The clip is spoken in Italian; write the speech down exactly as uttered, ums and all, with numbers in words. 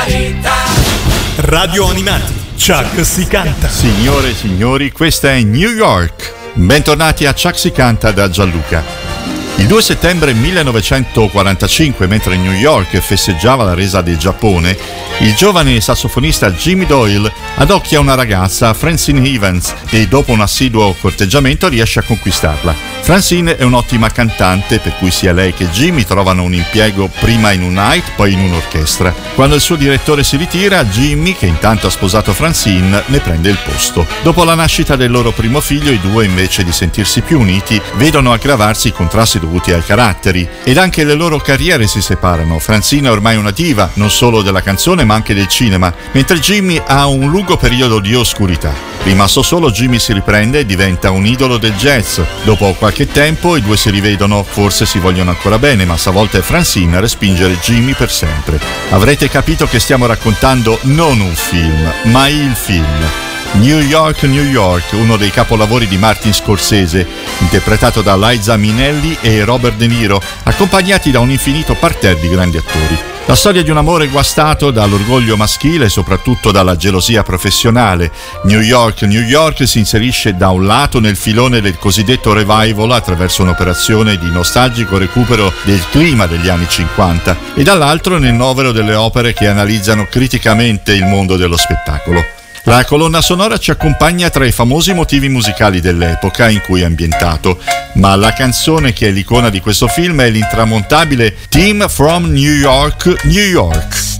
Margherita. Radio Animati, Chuck si canta. Signore e signori, questa è New York. Bentornati a Chuck si canta da Gianluca. Il due settembre millenovecentoquarantacinque, mentre New York festeggiava la resa del Giappone, il giovane sassofonista Jimmy Doyle adocchia una ragazza, Francine Evans, e dopo un assiduo corteggiamento riesce a conquistarla. Francine è un'ottima cantante, per cui sia lei che Jimmy trovano un impiego prima in un night, poi in un'orchestra. Quando il suo direttore si ritira, Jimmy, che intanto ha sposato Francine, ne prende il posto. Dopo la nascita del loro primo figlio, i due, invece di sentirsi più uniti, vedono aggravarsi i contrasti dovuti ai caratteri, ed anche le loro carriere si separano. Francine è ormai una diva, non solo della canzone ma anche del cinema, mentre Jimmy ha un lungo periodo di oscurità. Rimasto solo, Jimmy si riprende e diventa un idolo del jazz. Dopo qualche tempo i due si rivedono, forse si vogliono ancora bene, ma stavolta è Francine a respingere Jimmy per sempre. Avrete capito che stiamo raccontando non un film, ma il film. New York, New York, uno dei capolavori di Martin Scorsese, interpretato da Liza Minnelli e Robert De Niro, accompagnati da un infinito parterre di grandi attori. La storia di un amore guastato dall'orgoglio maschile e soprattutto dalla gelosia professionale. New York, New York si inserisce da un lato nel filone del cosiddetto revival attraverso un'operazione di nostalgico recupero del clima degli anni cinquanta e dall'altro nel novero delle opere che analizzano criticamente il mondo dello spettacolo. La colonna sonora ci accompagna tra i famosi motivi musicali dell'epoca in cui è ambientato, ma la canzone che è l'icona di questo film è l'intramontabile Theme from New York, New York.